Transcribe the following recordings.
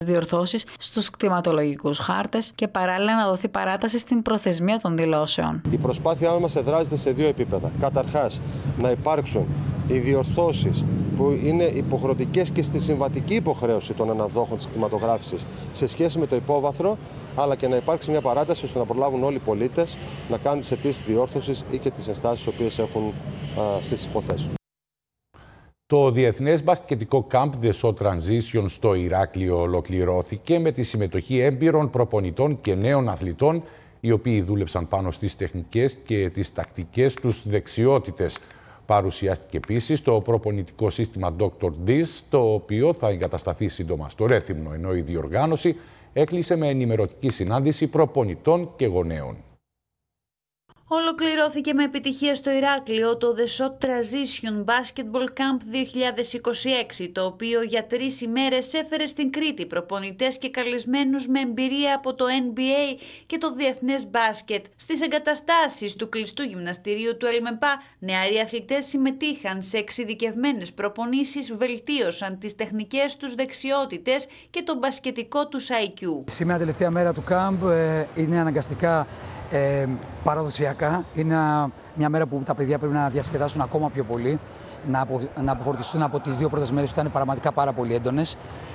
διορθώσεις στους κτηματολογικούς χάρτες και παράλληλα να δοθεί παράταση στην προθεσμία των δηλώσεων. Η προσπάθειά μας εδράζεται σε δύο επίπεδα. Καταρχάς, να υπάρξουν οι διορθώσεις που είναι υποχρεωτικές και στη συμβατική υποχρέωση των αναδόχων της κτηματογράφησης σε σχέση με το υπόβαθρο, αλλά και να υπάρξει μια παράταση ώστε να προλάβουν όλοι οι πολίτες να κάνουν τις αιτήσεις διόρθωσης ή και τις ενστάσεις τις οποίες έχουν στις υποθέσεις τους. Το Διεθνές Μπασκετικό Camp Dessau Transition στο Ηράκλειο ολοκληρώθηκε με τη συμμετοχή έμπειρων προπονητών και νέων αθλητών, οι οποίοι δούλεψαν πάνω στις τεχνικές και τις τακτικές τους δεξιότητες. Παρουσιάστηκε επίσης το προπονητικό σύστημα Dr. Dis, το οποίο θα εγκατασταθεί σύντομα στο Ρέθυμνο, ενώ η διοργάνωση έκλεισε με ενημερωτική συνάντηση προπονητών και γονέων. Ολοκληρώθηκε με επιτυχία στο Ηράκλειο το Dessau Transition Basketball Camp 2026, το οποίο για 3 ημέρες έφερε στην Κρήτη προπονητές και καλεσμένους με εμπειρία από το NBA και το Διεθνές Μπάσκετ. Στις εγκαταστάσεις του κλειστού γυμναστηρίου του ΕΛΜΕΠΑ, νεαροί αθλητές συμμετείχαν σε εξειδικευμένες προπονήσεις, βελτίωσαν τις τεχνικές τους δεξιότητες και το μπασκετικό τους IQ. Σήμερα τελευταία μέρα του camp είναι αναγκαστικά παραδοσιακά. Είναι μια μέρα που τα παιδιά πρέπει να διασκεδάσουν ακόμα πιο πολύ, να αποφορτιστούν από τις 2 πρώτες μέρες που ήταν πραγματικά πάρα πολύ έντονες.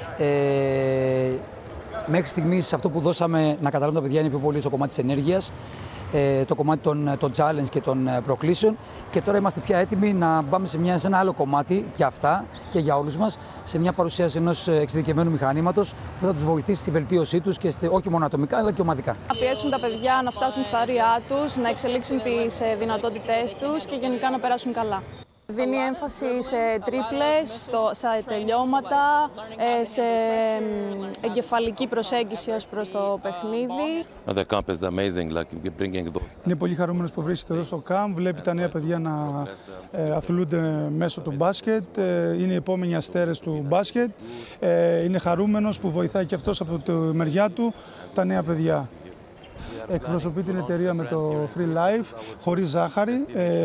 Μέχρι στιγμής αυτό που δώσαμε να καταλάβουν τα παιδιά είναι πιο πολύ στο κομμάτι της ενέργειας, το κομμάτι των challenge και των προκλήσεων, και τώρα είμαστε πια έτοιμοι να πάμε σε ένα άλλο κομμάτι για αυτά και για όλους μας, σε μια παρουσίαση ενός εξειδικευμένου μηχανήματος που θα τους βοηθήσει στη βελτίωσή τους και όχι μόνο ατομικά αλλά και ομαδικά. Να πιέσουν τα παιδιά να φτάσουν στα όρια τους, να εξελίξουν τις δυνατότητές τους και γενικά να περάσουν καλά. Δίνει έμφαση σε τρίπλες, σε τελειώματα, σε εγκεφαλική προσέγγιση ως προς το παιχνίδι. Είναι πολύ χαρούμενος που βρίσκεται εδώ στο camp, βλέπει τα νέα παιδιά να αθλούνται μέσω του μπάσκετ, είναι οι επόμενοι αστέρες του μπάσκετ, είναι χαρούμενος που βοηθάει και αυτός από τη μεριά του τα νέα παιδιά. Εκπροσωπεί την εταιρεία με το Free Life, χωρίς ζάχαρη,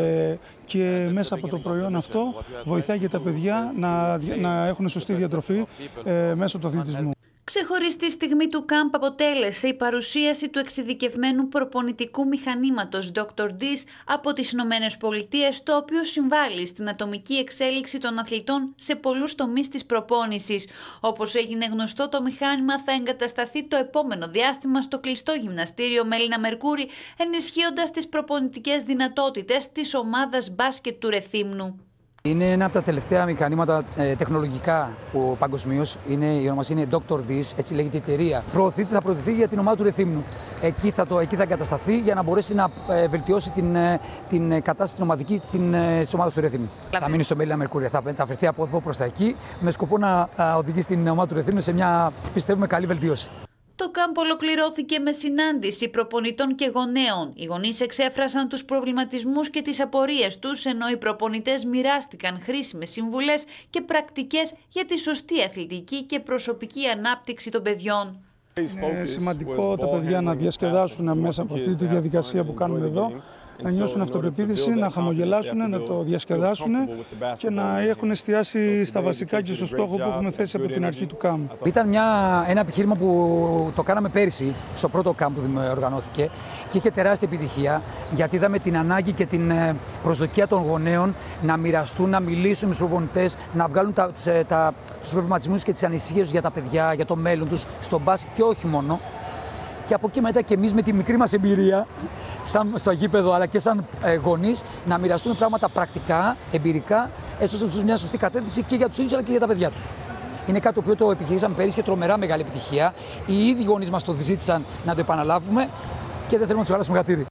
και μέσα από το προϊόν αυτό βοηθάει και τα παιδιά να έχουν σωστή διατροφή μέσω του αθλητισμού. Ξεχωριστή στιγμή του camp αποτέλεσε η παρουσίαση του εξειδικευμένου προπονητικού μηχανήματος Dr. Dis από τις Ηνωμένες Πολιτείες, το οποίο συμβάλλει στην ατομική εξέλιξη των αθλητών σε πολλούς τομείς της προπόνησης. Όπως έγινε γνωστό, το μηχάνημα θα εγκατασταθεί το επόμενο διάστημα στο κλειστό γυμναστήριο Μελίνα Μερκούρη, ενισχύοντας τις προπονητικές δυνατότητες της ομάδας μπάσκετ του Ρεθύμνου. Είναι ένα από τα τελευταία μηχανήματα τεχνολογικά που παγκοσμίως, η ονομασία είναι Dr. Dis, έτσι λέγεται η εταιρεία. Θα προωθηθεί για την ομάδα του Ρεθύμνου. Εκεί θα εγκατασταθεί για να μπορέσει να βελτιώσει την κατάσταση την ομαδική της ομάδας του Ρεθύμνου. Θα μείνει στο Μελίνα Μερκούρια, θα μεταφερθεί από εδώ προς τα εκεί, με σκοπό να οδηγήσει την ομάδα του Ρεθύμνου σε μια, πιστεύουμε, καλή βελτίωση. Το camp ολοκληρώθηκε με συνάντηση προπονητών και γονέων. Οι γονείς εξέφρασαν τους προβληματισμούς και τις απορίες τους, ενώ οι προπονητές μοιράστηκαν χρήσιμες συμβουλές και πρακτικές για τη σωστή αθλητική και προσωπική ανάπτυξη των παιδιών. Είναι σημαντικό τα παιδιά να διασκεδάσουν μέσα από αυτή τη διαδικασία που κάνουμε εδώ, να νιώσουν αυτοπεποίθηση, να χαμογελάσουν, να το διασκεδάσουν και να έχουν εστιάσει στα βασικά και στο στόχο που έχουμε θέσει από την αρχή του camp. Ήταν ένα επιχείρημα που το κάναμε πέρσι, στο πρώτο camp που οργανώθηκε, και είχε τεράστια επιτυχία, γιατί είδαμε την ανάγκη και την προσδοκία των γονέων να μοιραστούν, να μιλήσουν με τους προπονητές, να βγάλουν τους προβληματισμούς και τις ανησυχίες για τα παιδιά, για το μέλλον τους, στον μπάσκετ και όχι μόνο. Και από εκεί μετά και εμείς με τη μικρή μας εμπειρία, σαν στο γήπεδο αλλά και σαν γονείς, να μοιραστούμε πράγματα πρακτικά, εμπειρικά, έτσι ώστε να τους μια σωστή κατεύθυνση και για τους ίδιους αλλά και για τα παιδιά τους. Είναι κάτι το οποίο το επιχειρήσαμε πέρυσι και τρομερά μεγάλη επιτυχία. Οι ίδιοι γονείς μας το ζήτησαν να το επαναλάβουμε και δεν θέλουμε να τους χαλάσουμε χατήρι.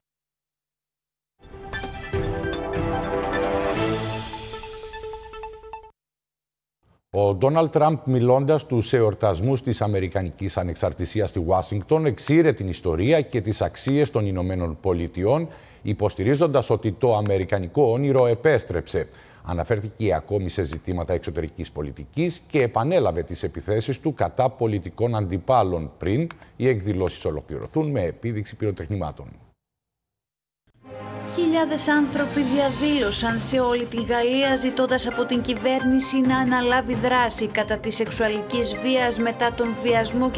Ο Ντόναλντ Τραμπ, μιλώντας στους εορτασμούς της Αμερικανικής Ανεξαρτησίας στη Ουάσιγκτον, εξήρε την ιστορία και τις αξίες των Ηνωμένων Πολιτειών, υποστηρίζοντας ότι το αμερικανικό όνειρο επέστρεψε. Αναφέρθηκε ακόμη σε ζητήματα εξωτερικής πολιτικής και επανέλαβε τις επιθέσεις του κατά πολιτικών αντιπάλων πριν οι εκδηλώσεις ολοκληρωθούν με επίδειξη πυροτεχνημάτων. Χιλιάδες άνθρωποι διαδήλωσαν σε όλη την Γαλλία ζητώντας από την κυβέρνηση να αναλάβει δράση κατά της σεξουαλικής βίας μετά τον βιασμό